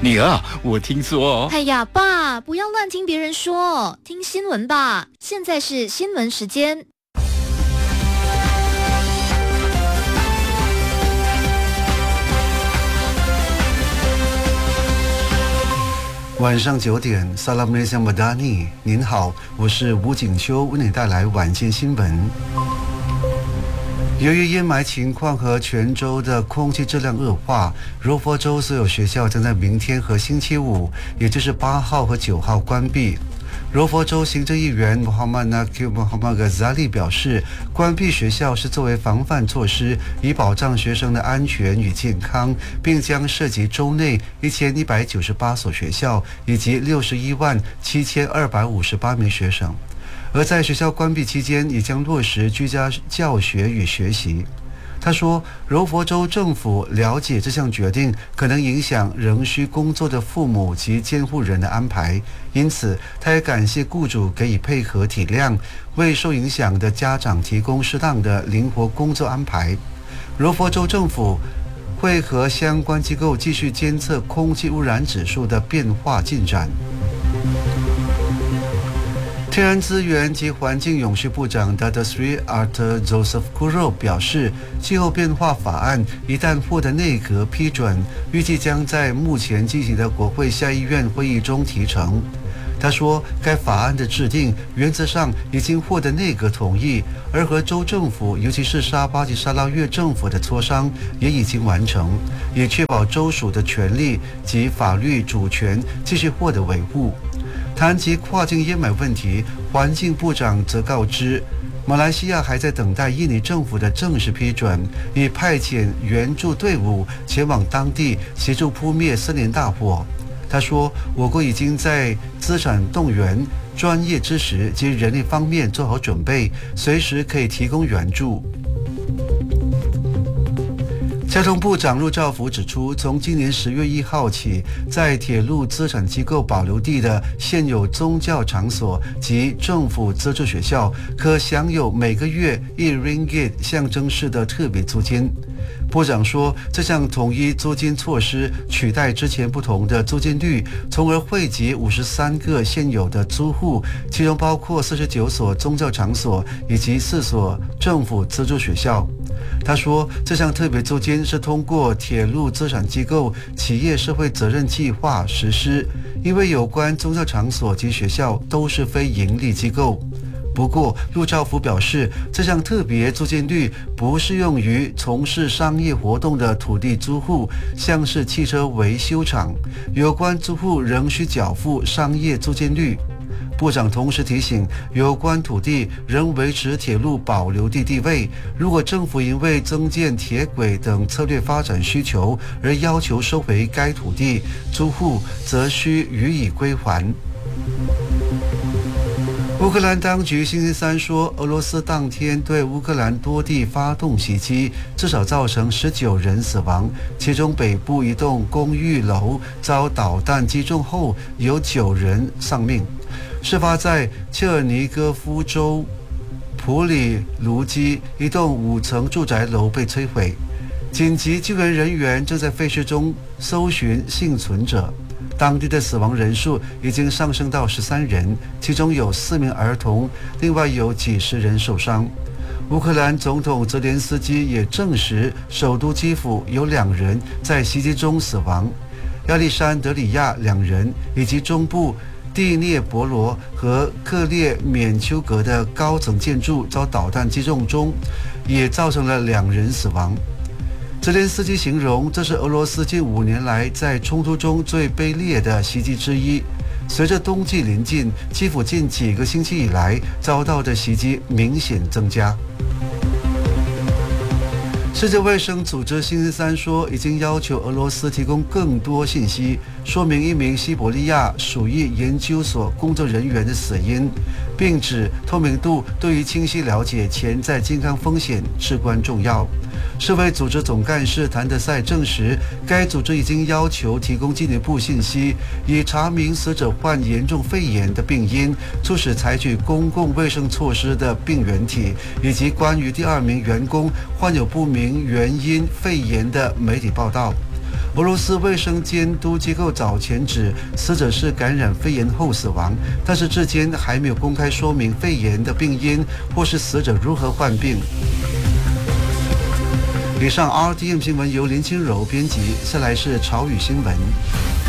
女儿，我听说哎呀，爸，不要乱听别人说，听新闻吧。现在是新闻时间。 晚上9点 Salam Malaysia Madani， 您好，我是吴景秋，为你带来晚间新闻。由于烟霾情况和全州的空气质量恶化，柔佛州所有学校将在明天和星期五，也就是8号和9号关闭。柔佛州行政议员 Muhammad Nakib Muhammad Ghazali 表示，关闭学校是作为防范措施，以保障学生的安全与健康，并将涉及州内1198所学校以及617258名学生。而在学校关闭期间，也将落实居家教学与学习。他说，柔佛州政府了解这项决定可能影响仍需工作的父母及监护人的安排，因此他也感谢雇主给予配合体谅，为受影响的家长提供适当的灵活工作安排。柔佛州政府会和相关机构继续监测空气污染指数的变化进展。天然资源及环境永续部长 Datuk Seri Arthur Joseph Kuro 表示，气候变化法案一旦获得内阁批准，预计将在目前进行的国会下议院会议中提呈。他说，该法案的制定原则上已经获得内阁同意，而和州政府，尤其是沙巴及沙捞越政府的磋商也已经完成，以确保州属的权利及法律主权继续获得维护。谈及跨境烟霾问题，环境部长则告知，马来西亚还在等待印尼政府的正式批准，以派遣援助队伍前往当地协助扑灭森林大火。他说，我国已经在资产动员、专业知识及人力方面做好准备，随时可以提供援助。交通部长陆兆福指出，从今年10月1号起，在铁路资产机构保留地的现有宗教场所及政府资助学校，可享有每个月1 ringgit 象征式的特别租金。部长说，这项统一租金措施取代之前不同的租金率，从而惠及53个现有的租户，其中包括49所宗教场所以及4所政府资助学校。他说，这项特别租金是通过铁路资产机构企业社会责任计划实施，因为有关宗教场所及学校都是非营利机构。不过，陆兆福表示，这项特别租金率不适用于从事商业活动的土地租户，像是汽车维修厂，有关租户仍需缴付商业租金率。部长同时提醒，有关土地仍维持铁路保留地地位，如果政府因为增建铁轨等策略发展需求而要求收回该土地，租户则需予以归还。乌克兰当局星期三说，俄罗斯当天对乌克兰多地发动袭击，至少造成19人死亡，其中北部一栋公寓楼遭导弹击中后，有9人丧命。事发在切尔尼戈夫州普里卢基，一栋5层住宅楼被摧毁。紧急救援人员正在废墟中搜寻幸存者。当地的死亡人数已经上升到13人，其中有4名儿童，另外有几十人受伤。乌克兰总统泽连斯基也证实，首都基辅有2人在袭击中死亡，亚历山德里亚2人，以及中部蒂涅博罗和克列缅丘格的高层建筑遭导弹击中中，也造成了2人死亡。泽连斯基形容这是俄罗斯近5年来在冲突中最卑劣的袭击之一。随着冬季临近，基辅近几个星期以来遭到的袭击明显增加。世界卫生组织星期三说，已经要求俄罗斯提供更多信息，说明一名西伯利亚鼠疫研究所工作人员的死因，并指透明度对于清晰了解潜在健康风险至关重要。世卫组织总干事谭德赛证实，该组织已经要求提供进一步信息，以查明死者患严重肺炎的病因，促使采取公共卫生措施的病原体，以及关于第2名员工患有不明原因肺炎的媒体报道。 俄罗斯卫生监督机构早前指死者是感染肺炎后死亡，但是至今还没有公开说明肺炎的病因或是死者如何患病。以上 RTM 新闻由林清柔编辑，下来是潮语新闻。